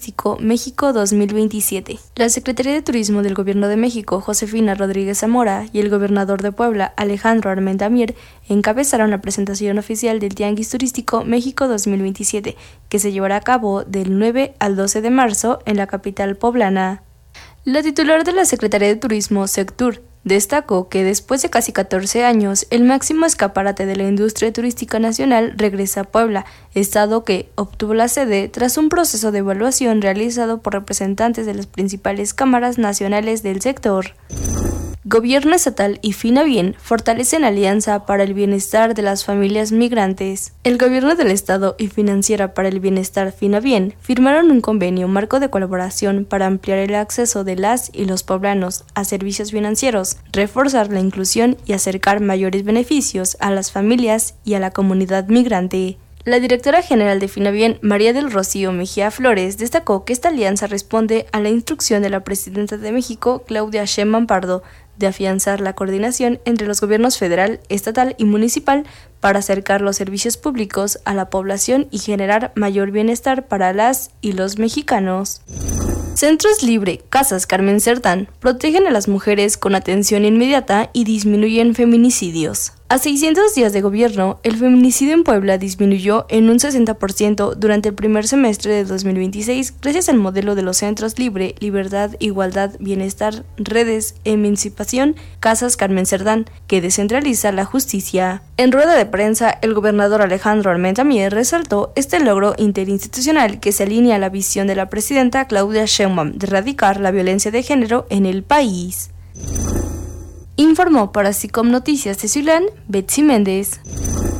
Turístico México 2027. La Secretaría de Turismo del Gobierno de México, Josefina Rodríguez Zamora, y el gobernador de Puebla, Alejandro Armenta Mier, encabezaron la presentación oficial del Tianguis Turístico México 2027, que se llevará a cabo del 9 al 12 de marzo en la capital poblana. La titular de la Secretaría de Turismo, Sectur, destacó que después de casi 14 años, el máximo escaparate de la industria turística nacional regresa a Puebla, estado que obtuvo la sede tras un proceso de evaluación realizado por representantes de las principales cámaras nacionales del sector. Gobierno estatal y Finabien fortalecen alianza para el bienestar de las familias migrantes. El Gobierno del Estado y Financiera para el Bienestar Finabien firmaron un convenio marco de colaboración para ampliar el acceso de las y los poblanos a servicios financieros, reforzar la inclusión y acercar mayores beneficios a las familias y a la comunidad migrante. La directora general de Finabien, María del Rocío Mejía Flores, destacó que esta alianza responde a la instrucción de la presidenta de México, Claudia Sheinbaum Pardo, de afianzar la coordinación entre los gobiernos federal, estatal y municipal para acercar los servicios públicos a la población y generar mayor bienestar para las y los mexicanos. Centros Libre, Casas Carmen Cerdán, protegen a las mujeres con atención inmediata y disminuyen feminicidios. A 600 días de gobierno, el feminicidio en Puebla disminuyó en un 60% durante el primer semestre de 2026 gracias al modelo de los Centros Libre, Libertad, Igualdad, Bienestar, Redes, Emancipación, Casas Carmen Cerdán, que descentraliza la justicia. En rueda de prensa, el gobernador Alejandro Armenta Mier resaltó este logro interinstitucional que se alinea a la visión de la presidenta Claudia Sheinbaum de erradicar la violencia de género en el país. Informó para SICOM Noticias de Ciulán, Betsy Méndez.